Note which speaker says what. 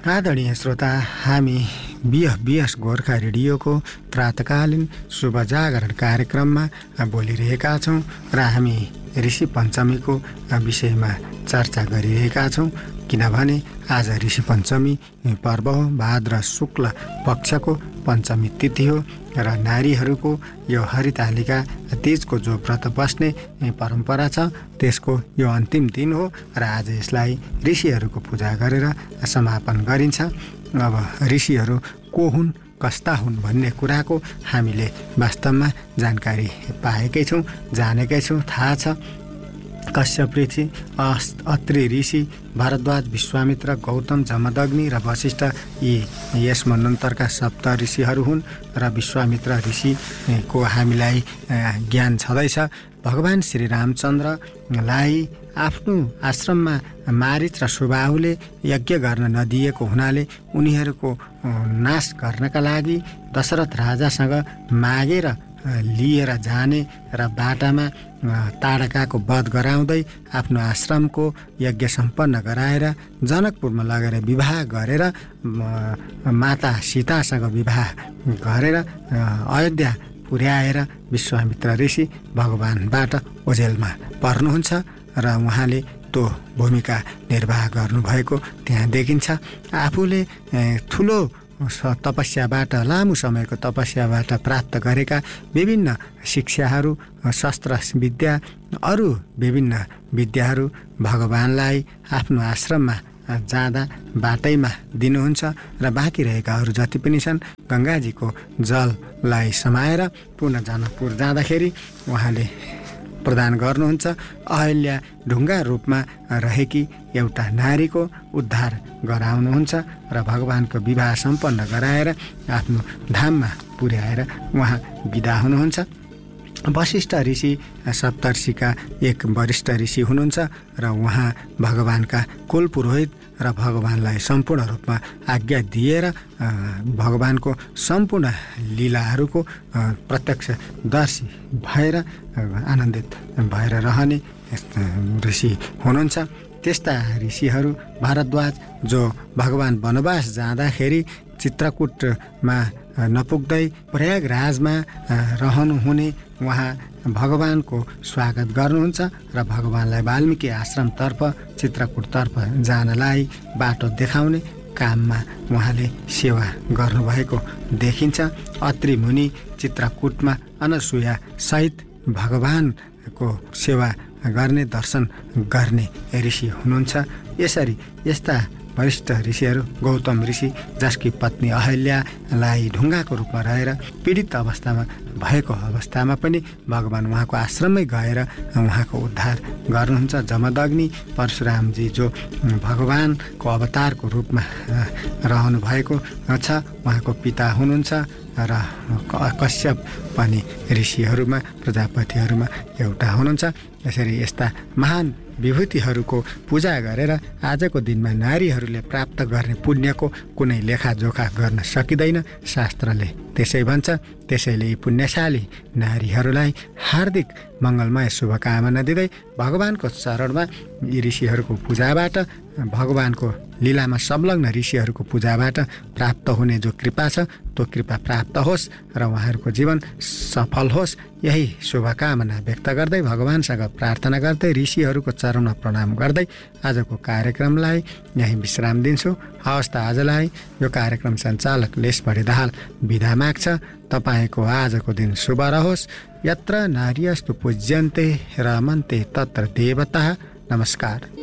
Speaker 1: आदरणीय श्रोता, हामी बिएस गोर्खा रेडियोको प्रातकालीन शुभ जागरण कार्यक्रममा बोलिरहेका छौँ र हामी ऋषि पञ्चमीको विषयमा चर्चा गरिरहेका छौँ। किनभने आज ऋषि पञ्चमी पर्व हो, भाद्र शुक्ल पक्षको पञ्चमी तिथि हो र नारीहरूको यो हरितालिका तीजको जो व्रत बस्ने परम्परा छ त्यसको यो अन्तिम दिन हो र आज यसलाई ऋषिहरूको पूजा गरेर समापन गरिन्छ। अब ऋषिहरू को हुन्, कस्ता हुन् भन्ने कुराको हामीले वास्तवमा जानकारी पाएकै छौँ, जानेकै छौँ, थाहा छ। कश्यप ऋषि, अत्रि ऋषि, भारद्वाज, विश्वामित्र, गौतम, जमदग्नि र वशिष्ठ यी यस मन्वन्तरका सप्त ऋषिहरू हुन् र विश्वामित्र ऋषिको हामीलाई ज्ञान छँदैछ। भगवान श्री रामचन्द्रलाई आफ्नो आश्रममा मारिच र सुबाहुले यज्ञ गर्न नदिएको हुनाले उनीहरूको नाश गर्नका लागि दशरथ राजासँग मागेर लिएर जाने र बाटामा ताडकाको वध गराउँदै आफ्नो आश्रमको यज्ञ सम्पन्न गराएर जनकपुरमा लगेर विवाह गरेर माता सीतासँग विवाह गरेर अयोध्या पुर्याएर विश्वामित्र ऋषि भगवानबाट ओझेलमा पर्नुहुन्छ र उहाँले त्यो भूमिका निर्वाह गर्नुभएको त्यहाँ देखिन्छ। आफूले ठुलो तपस्याबाट, लामो समयको तपस्याबाट प्राप्त गरेका विभिन्न शिक्षाहरू, शस्त्र विद्या, अरू विभिन्न विद्याहरू भगवानलाई आफ्नो आश्रममा जाँदा बाटैमा दिनुहुन्छ र बाँकी रहेका अरू जति पनि छन् गङ्गाजीको जललाई समाएर पुनः जनकपुर जाँदाखेरि उहाँले प्रदान गर्नुहुन्छ। अहल्या ढुङ्गा रूपमा रहेकी एउटा नारीको उद्धार गराउनुहुन्छ र भगवानको विवाह सम्पन्न गराएर आफ्नो धाममा पुर्याएर उहाँ बिदा हुनुहुन्छ। वशिष्ठ ऋषि सप्तर्षिका एक वरिष्ठ ऋषि हुनुहुन्छ र उहाँ भगवानका कुल पुरोहित र भगवानलाई सम्पूर्ण रूपमा आज्ञा दिएर भगवानको सम्पूर्ण लीलाहरूको प्रत्यक्षदर्शी भएर आनन्दित भएर रहने ऋषि हुनुहुन्छ। त्यस्ता ऋषिहरू भारद्वाज जो भगवान वनवास जाँदाखेरि चित्रकूटमा नपुग्दै प्रयागराजमा रहनुहुने उहाँ भगवानको स्वागत गर्नुहुन्छ र भगवानलाई वाल्मीकि आश्रमतर्फ चित्रकूटतर्फ जानलाई बाटो देखाउने काममा उहाँले सेवा गर्नुभएको देखिन्छ। अत्रि मुनि चित्रकूटमा अनसुया सहित भगवानको सेवा गर्ने, दर्शन गर्ने ऋषि हुनुहुन्छ। यसरी यस्ता वरिष्ठ ऋषिहरू, गौतम ऋषि जसकी पत्नी अहल्यालाई ढुङ्गाको रूपमा रहेर पीडित अवस्थामा भएको अवस्थामा पनि भगवान उहाँको आश्रममै गएर उहाँको उद्धार गर्नुहुन्छ। जमदग्नि परशुरामजी जो भगवानको अवतारको रूपमा रहनु भएको छ, उहाँको पिता हुनुहुन्छ र कश्यप पनि ऋषिहरूमा, प्रजापतिहरूमा एउटा हुनुहुन्छ। यसरी यस्ता महान विभूतिहरूको पूजा गरेर आजको दिनमा नारीहरूले प्राप्त गर्ने पुण्यको कुनै लेखाजोखा गर्न सकिँदैन, शास्त्रले त्यसै भन्छ। त्यसैले यी पुण्यशाली नारीहरूलाई हार्दिक मङ्गलमय शुभकामना दिँदै भगवानको चरणमा यी ऋषिहरूको पूजाबाट, भगवानको लीलामा संलग्न ऋषिहरूको पूजाबाट प्राप्त हुने जो कृपा छ त्यो कृपा प्राप्त होस् र उहाँहरूको जीवन सफल होस्, यही शुभकामना व्यक्त गर्दै भगवानसँग प्रार्थना गर्दै ऋषिहरूको चरणमा प्रणाम गर्दै आजको कार्यक्रमलाई यहीँ विश्राम दिन्छु। हवस् त आजलाई यो कार्यक्रम सञ्चालक लेसबढी दाहाल बिदा माग्छ। तपाईँको आजको दिन शुभ रहोस्। यत्र नार्यस्तु पूज्यन्ते रमन्ते तत्र देवता। नमस्कार।